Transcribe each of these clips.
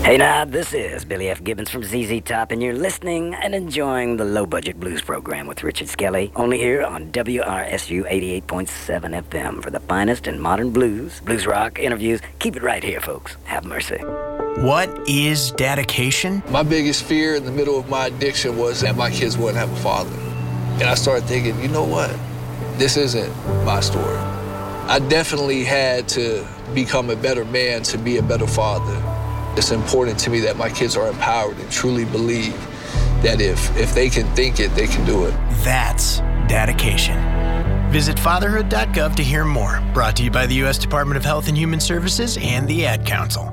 Hey now, this is Billy F. Gibbons from ZZ Top, and you're listening and enjoying the Low Budget Blues program with Richard Skelly, only here on WRSU 88.7 FM for the finest in modern blues, blues rock, interviews. Keep it right here, folks. Have mercy. What is dedication? My biggest fear in the middle of my addiction was that my kids wouldn't have a father. And I started thinking, you know what? This isn't my story. I definitely had to become a better man to be a better father. It's important to me that my kids are empowered and truly believe that if they can think it, they can do it. That's dedication. Visit fatherhood.gov to hear more. Brought to you by the U.S. Department of Health and Human Services and the Ad Council.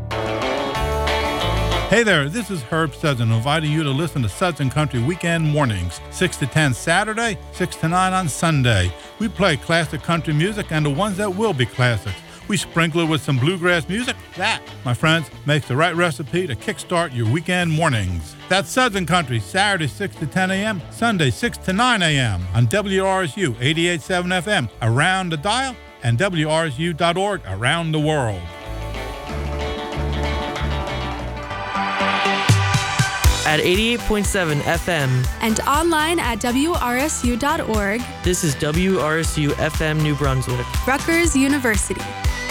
Hey there, this is Herb Sudson, inviting you to listen to Sudson Country Weekend Mornings, 6 to 10 Saturday, 6 to 9 on Sunday. We play classic country music and the ones that will be classics. We sprinkle it with some bluegrass music. That, my friends, makes the right recipe to kickstart your weekend mornings. That's Southern Country, Saturday 6 to 10 a.m., Sunday 6 to 9 a.m. on WRSU 88.7 FM around the dial and WRSU.org around the world. At 88.7 FM and online at WRSU.org. This is WRSU FM New Brunswick, Rutgers University.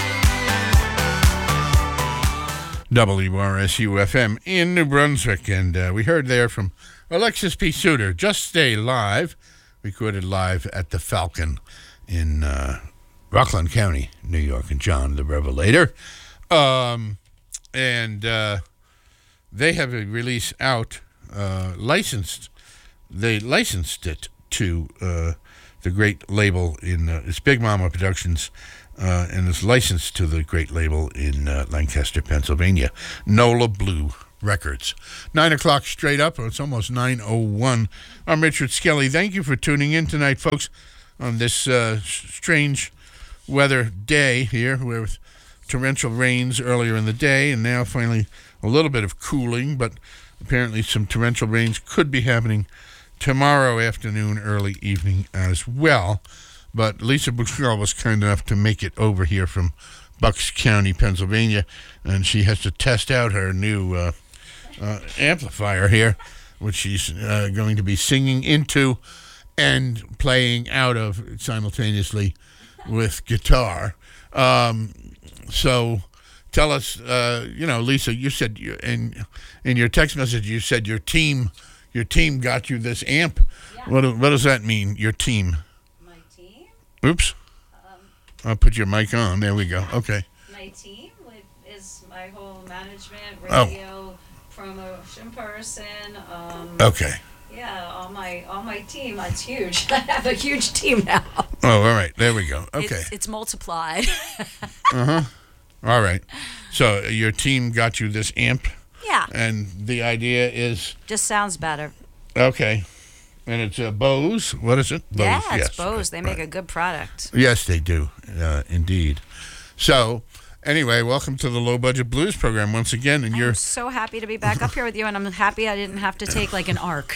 WRSU FM in New Brunswick, and we heard there from Alexis P. Suter, Just Stay Live, recorded live at the Falcon in Rockland County, New York, and John the Revelator. They have a release out, licensed. They licensed it to the great label in, it's Big Mama Productions, and it's licensed to the great label in Lancaster, Pennsylvania, NOLA Blue Records. 9 o'clock straight up. It's almost 9:01. I'm Richard Skelly. Thank you for tuning in tonight, folks, on this strange weather day here with torrential rains earlier in the day, and now finally a little bit of cooling, but apparently some torrential rains could be happening tomorrow afternoon, early evening as well. But Lisa Bushell was kind enough to make it over here from Bucks County, Pennsylvania, and she has to test out her new amplifier here, which she's going to be singing into and playing out of simultaneously with guitar. So tell us, Lisa, you said in your text message, you said your team got you this amp. Yeah. What does that mean, your team? My team? Oops. I'll put your mic on. There we go. Okay. My team is my whole management, radio, promotion person. Okay. Yeah, all my team. It's huge. I have a huge team now. Oh, all right. There we go. Okay. It's multiplied. Uh-huh. All right. So your team got you this amp? Yeah. And the idea is? Just sounds better. Okay. And it's Bose. What is it? Bose. Yeah, it's yes. Bose. They make a good product. Yes, they do. Indeed. So, anyway, welcome to the Low Budget Blues program once again. And I'm so happy to be back up here with you, and I'm happy I didn't have to take like an ARC.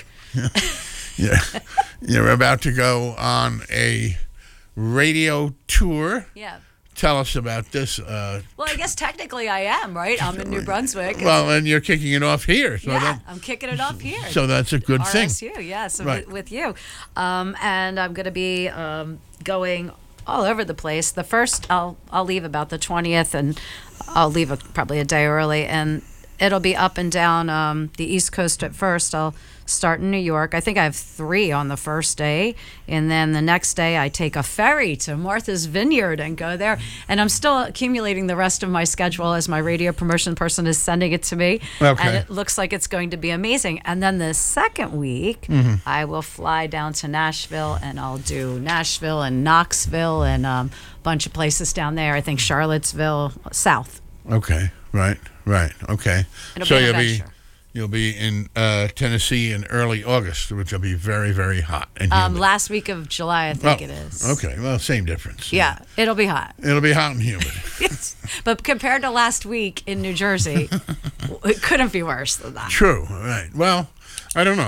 Yeah. You're about to go on a radio tour. Yeah. Tell us about this. Well, I guess technically I am, right? I'm in New Brunswick. Well, and you're kicking it off here. So yeah, I'm kicking it off here. So that's a good thing. RSU, yeah, so right. with you. And I'm going to be going all over the place. The first, I'll leave about the 20th, and I'll leave probably a day early, and it'll be up and down the East Coast at first. I'll start in New York. I think I have 3 on the first day, and then the next day I take a ferry to Martha's Vineyard and go there. And I'm still accumulating the rest of my schedule as my radio promotion person is sending it to me. Okay. And it looks like it's going to be amazing. And then the second week, I will fly down to Nashville, and I'll do Nashville and Knoxville and a bunch of places down there. I think Charlottesville, South. Okay, right, okay. It'll So be an adventure. You'll be in Tennessee in early August, which will be very, very hot and humid. Last week of July, I think it is. Okay, well, same difference. Yeah, it'll be hot. It'll be hot and humid. Yes. But compared to last week in New Jersey, it couldn't be worse than that. True, right. Well, I don't know.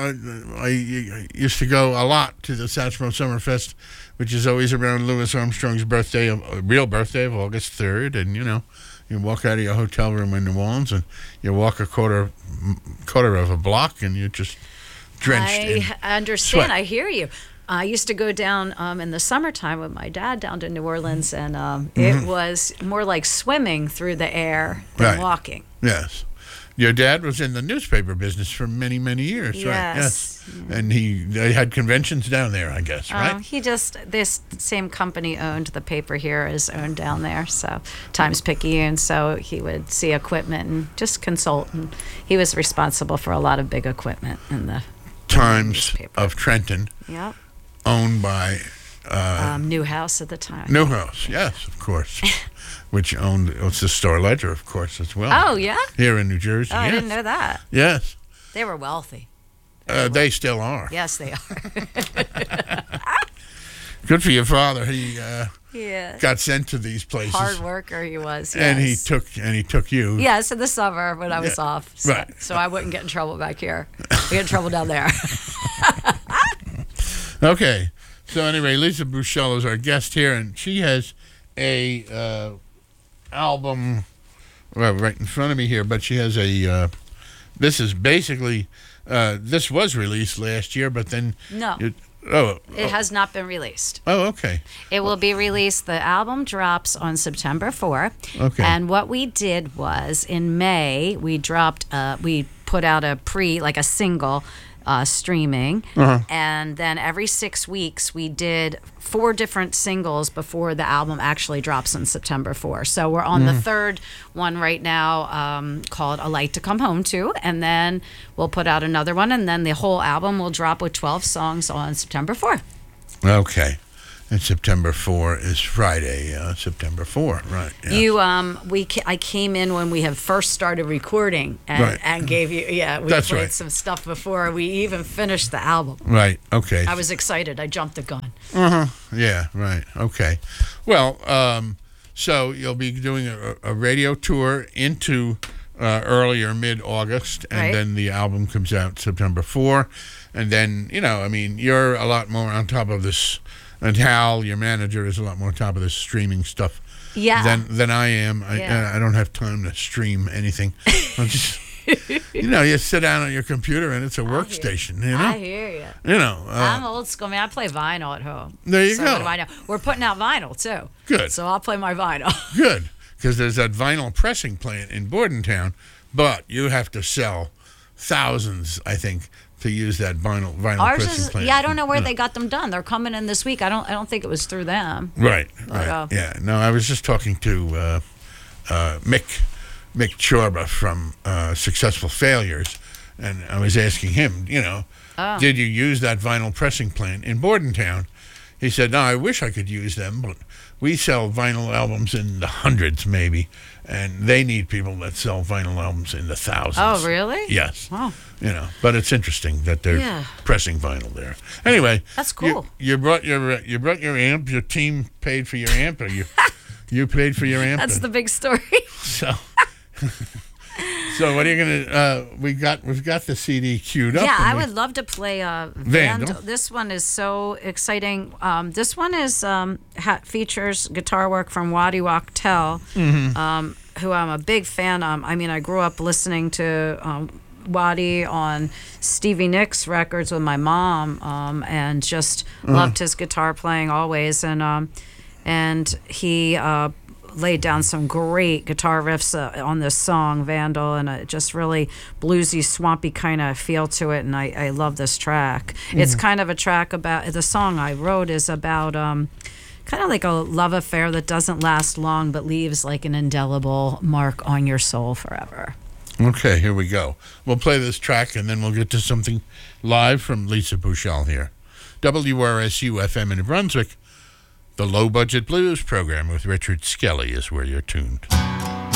I used to go a lot to the Satchmo Summerfest, which is always around Louis Armstrong's birthday, real birthday of August 3rd, and, You walk out of your hotel room in New Orleans, and you walk a quarter of a block, and you're just drenched in I understand. sweat. I hear you. I used to go down in the summertime with my dad down to New Orleans, and it was more like swimming through the air than Right. walking. Yes. Your dad was in the newspaper business for many, many years, right? Yes. And they had conventions down there, I guess, right? This same company owned the paper here is owned down there, so Times-Picayune. So he would see equipment and just consult, and he was responsible for a lot of big equipment in the Times newspaper. of Trenton, Yep. owned by Newhouse at the time. Newhouse, yes, of course, which owned, it's the Star Ledger, of course, as well. Oh, yeah? Here in New Jersey, Oh, yes. I didn't know that. Yes. They were wealthy. They still are. Yes, they are. Good for your father. He Yeah. got sent to these places. Hard worker he was. Yes. And he took you. Yes, in the summer when I was Yeah, off. So, right. so I wouldn't get in trouble back here. We get in trouble down there. Okay. So anyway, Lisa Bouchel is our guest here, and she has a album, well, right in front of me here, but she has a, this is basically, this was released last year, but then... No. It has not been released. Oh, okay. It will be released. The album drops on September 4. Okay. And what we did was in May, we put out a single streaming. And then every 6 weeks, we did 4 different singles before the album actually drops on September 4. So we're on the third one right now called A Light to Come Home To. And then we'll put out another one. And then the whole album will drop with 12 songs on September 4. Okay. And September 4 is Friday, September 4, right. Yes. I came in when we had first started recording and gave you, we That's played right. some stuff before we even finished the album. Right, okay. I was excited. I jumped the gun. Yeah, right, okay. Well, so you'll be doing a radio tour into early or mid-August, and Right. then the album comes out September 4. And then, you're a lot more on top of this. And Hal, your manager, is a lot more on top of this streaming stuff than I am. I don't have time to stream anything. I'm just, you sit down on your computer and it's a workstation, I hear you. I'm old school. I play vinyl at home. There you So go. what do I know? We're putting out vinyl, too. Good. So I'll play my vinyl. Good, because there's that vinyl pressing plant in Bordentown, but you have to sell thousands, I think, to use that vinyl Ours pressing is, plant. I don't know where they got them done. They're coming in this week. I don't think it was through them. Right. Oh. Yeah. No, I was just talking to Mick Chorba from Successful Failures, and I was asking him, did you use that vinyl pressing plant in Bordentown? He said, no, I wish I could use them, but we sell vinyl albums in the hundreds maybe, and they need people that sell vinyl albums in the thousands. Oh, really? Yes. Wow. But it's interesting that they're pressing vinyl there. Anyway, That's cool. You brought your amp. Your team paid for your amp, or you paid for your amp. That's the big story. So what are you gonna? We've got the CD queued up. Yeah, I would love to play Vandal. This one is so exciting. This one is features guitar work from Waddy Wachtel, who I'm a big fan of. I mean, I grew up listening to Waddy on Stevie Nicks records with my mom, and just loved his guitar playing always. And he laid down some great guitar riffs on this song, Vandal, and just really bluesy, swampy kind of feel to it, and I love this track. It's kind of a track about, the song I wrote is about kind of like a love affair that doesn't last long but leaves like an indelible mark on your soul forever. Okay, here we go. We'll play this track, and then we'll get to something live from Lisa Bouchel here. WRSU FM in New Brunswick. The Low Budget Blues program with Richard Skelly is where you're tuned.